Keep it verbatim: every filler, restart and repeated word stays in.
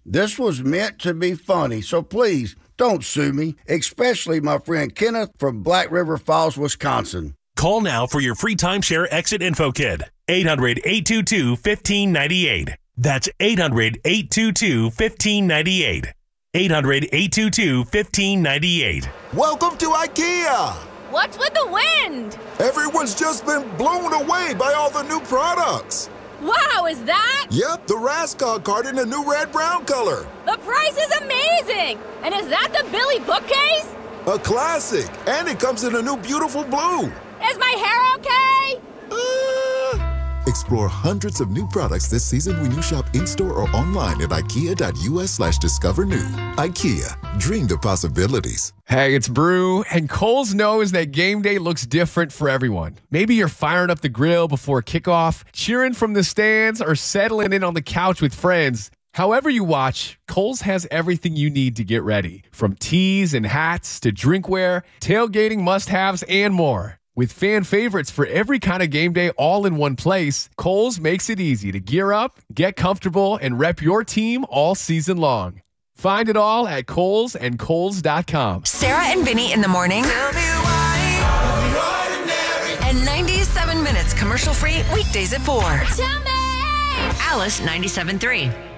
This was meant to be funny, so please don't sue me, especially my friend Kenneth from Black River Falls, Wisconsin. Call now for your free timeshare exit info kit. eight hundred, eight two two, one five nine eight. That's eight hundred, eight two two, one five nine eight. eight hundred, eight two two, one five nine eight. Welcome to IKEA. What's with the wind? Everyone's just been blown away by all the new products. Wow, is that? Yep, the Raskog card in a new red-brown color. The price is amazing! And is that the Billy bookcase? A classic, and it comes in a new beautiful blue. Is my hair okay? Uh... Explore hundreds of new products this season when you shop in-store or online at ikea.us slash discover new. IKEA, dream the possibilities. Hey, it's Brew, and Kohl's knows that game day looks different for everyone. Maybe you're firing up the grill before kickoff, cheering from the stands, or settling in on the couch with friends. However you watch, Kohl's has everything you need to get ready, from tees and hats to drinkware, tailgating must-haves, and more. With fan favorites for every kind of game day all in one place, Kohl's makes it easy to gear up, get comfortable, and rep your team all season long. Find it all at Kohl's and Kohl's dot com. Sarah and Vinny in the morning. Tell me why. And ninety-seven minutes commercial free weekdays at four. Tell me! Alice ninety-seven point three.